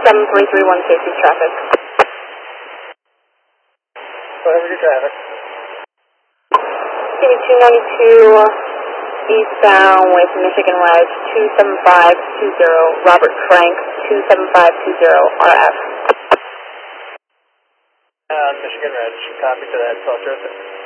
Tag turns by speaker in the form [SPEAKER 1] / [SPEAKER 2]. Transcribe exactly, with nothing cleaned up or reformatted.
[SPEAKER 1] seven three three one safety traffic.
[SPEAKER 2] Whatever your traffic.
[SPEAKER 1] City two ninety-two eastbound with Michigan Ledge two seven five two zero, Robert Frank two seven five two zero R F.
[SPEAKER 2] Uh, Michigan Ledge, copy to that, twelve zero six.